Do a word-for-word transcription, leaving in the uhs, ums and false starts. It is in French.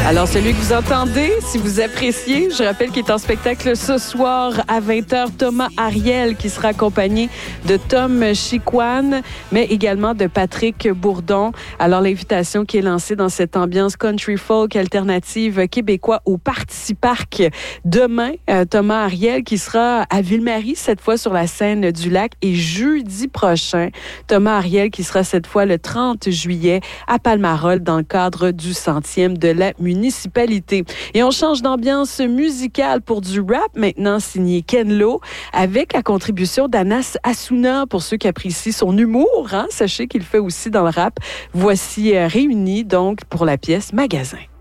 Alors, celui que vous entendez, si vous appréciez, je rappelle qu'il est en spectacle ce soir à vingt heures, Thomas Ariel, qui sera accompagné de Tom Chicoine, mais également de Patrick Bourdon. Alors, l'invitation qui est lancée dans cette ambiance country folk alternative québécois au Parti Parc. Demain, euh, Thomas Ariel qui sera à Ville-Marie, cette fois sur la scène du lac, et jeudi prochain, Thomas Ariel qui sera cette fois le trente juillet à Palmarol dans le cadre du centième de la municipalité. Et on change d'ambiance musicale pour du rap maintenant signé Ken Lo avec la contribution d'Anas Assouna pour ceux qui apprécient son humour. Hein? Sachez qu'il fait aussi dans le rap. Voici euh, réunis donc pour la pièce Magasin.